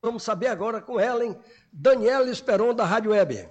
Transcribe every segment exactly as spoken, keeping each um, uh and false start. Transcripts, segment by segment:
Vamos saber agora com Ellen, Daniela Esperon, da Rádio Web.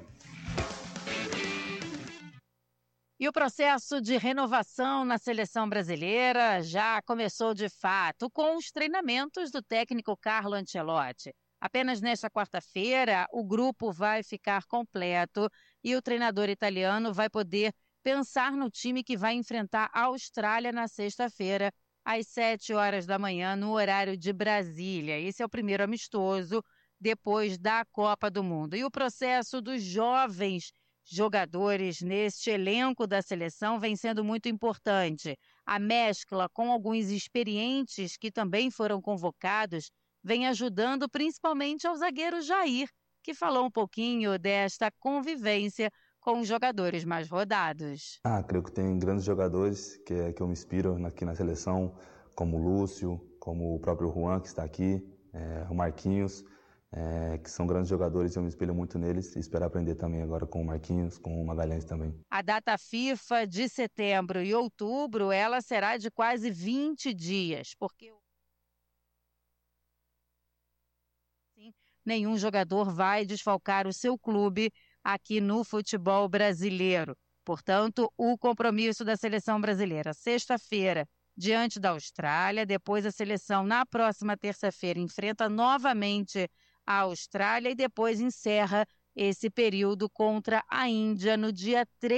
E o processo de renovação na seleção brasileira já começou de fato com os treinamentos do técnico Carlo Ancelotti. Apenas nesta quarta-feira, o grupo vai ficar completo e o treinador italiano vai poder pensar no time que vai enfrentar a Austrália na sexta-feira, às sete horas da manhã, no horário de Brasília. Esse é o primeiro amistoso depois da Copa do Mundo. E o processo dos jovens jogadores neste elenco da seleção vem sendo muito importante. A mescla com alguns experientes que também foram convocados vem ajudando principalmente ao zagueiro Jair, que falou um pouquinho desta convivência com os jogadores mais rodados. Ah, creio que tem grandes jogadores que, que eu me inspiro aqui na seleção, como o Lúcio, como o próprio Juan, que está aqui, é, o Marquinhos, é, que são grandes jogadores e eu me espelho muito neles e espero aprender também agora com o Marquinhos, com o Magalhães também. A data FIFA de setembro e outubro, ela será de quase vinte dias, porque nenhum jogador vai desfalcar o seu clube aqui no futebol brasileiro. Portanto, o compromisso da seleção brasileira, sexta-feira, diante da Austrália. Depois a seleção, na próxima terça-feira, enfrenta novamente a Austrália e depois encerra esse período contra a Índia no dia três.